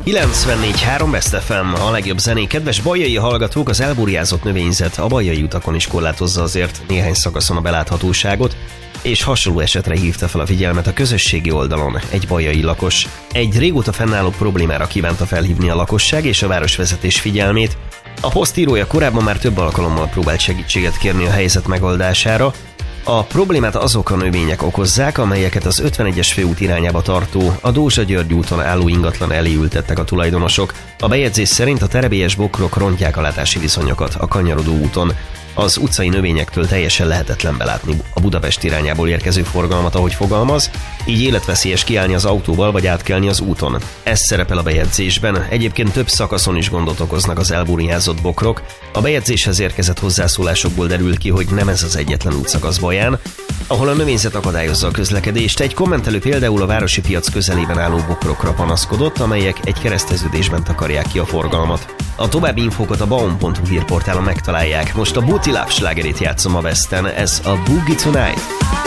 94.3 Best FM, a legjobb zenék. Kedves bajai hallgatók, az elburjázott növényzet a bajai utakon is korlátozza azért néhány szakaszon a beláthatóságot, és hasonló esetre hívta fel a figyelmet a közösségi oldalon egy bajai lakos. Egy régóta fennálló problémára kívánta felhívni a lakosság és a városvezetés figyelmét. A poszt írója korábban már több alkalommal próbált segítséget kérni a helyzet megoldására. A problémát azok a növények okozzák, amelyeket az 51-es főút irányába tartó, a Dózsa-György úton álló ingatlan elé ültettek a tulajdonosok. A bejegyzés szerint a terebélyes bokrok rontják a látási viszonyokat a kanyarodó úton. Az utcai növényektől teljesen lehetetlen belátni a Budapest irányából érkező forgalmat, ahogy fogalmaz, így életveszélyes kiállni az autóval vagy átkelni az úton. Ez szerepel a bejegyzésben, egyébként több szakaszon is gondot okoznak az elburjázott bokrok. A bejegyzéshez érkezett hozzászólásokból derül ki, hogy nem ez az egyetlen útszakasz Baján, ahol a növényzet akadályozza a közlekedést. Egy kommentelő például a Városi Piac közelében álló bokrokra panaszkodott, amelyek egy kereszteződésben takarják ki a forgalmat. A további infókat a baum.hu hírportálon megtalálják. Most a Booty Love slágerét játszom a Westen, ez a Boogie Tonight.